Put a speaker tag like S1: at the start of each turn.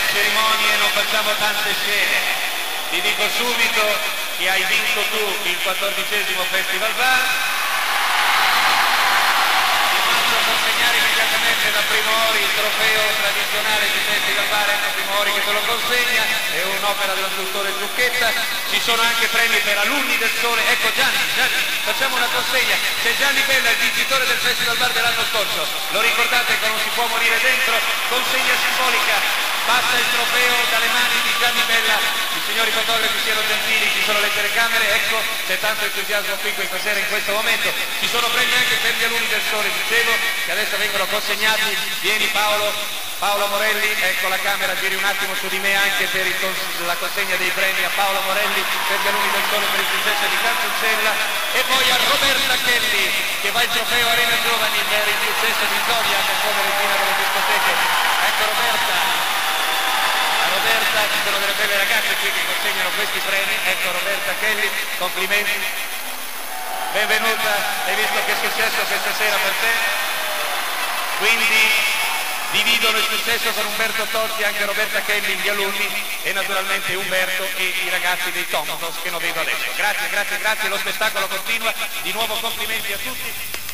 S1: cerimonie, non facciamo tante scene. Ti dico subito che hai vinto tu il 14° Festival Bar. Ti faccio consegnare immediatamente da Primo Ori il trofeo tradizionale di Festival Bar, ecco Primo Ori che te lo consegna, è un'opera del dottore Zucchetta. Ci sono anche premi per alunni del Sole. Ecco Gianni, facciamo una consegna. C'è Gianni Bella, il vincitore del Festival Bar dell'anno scorso. Lo ricordate che non si può morire dentro? Consegna simbolica. Passa il trofeo dalle mani di Gianni Bella. I signori fotografi siano gentili, ci sono le telecamere. Ecco, c'è tanto entusiasmo qui questa sera in questo momento. Ci sono premi anche per gli alunni del Sole, dicevo, che adesso vengono consegnati. Vieni Paolo Morelli, ecco la camera, giri un attimo su di me anche per la consegna dei premi a Paolo Morelli per gli alunni del Sole per il successo di Cantuncella, e poi a Roberta Kelly che va il trofeo Arena Giovani per il successo di Zodiac, come regina delle discoteche. Ecco Roberta, ci sono delle belle ragazze qui che consegnano questi premi. Ecco Roberta Kelly, complimenti, benvenuta, hai visto che successo questa sera per te? Quindi dividono il successo con Umberto Totti anche Roberta Kelly, gli alunni, e naturalmente Umberto e i ragazzi dei Tomtos che non vedo adesso. Grazie, lo spettacolo continua, di nuovo complimenti a tutti.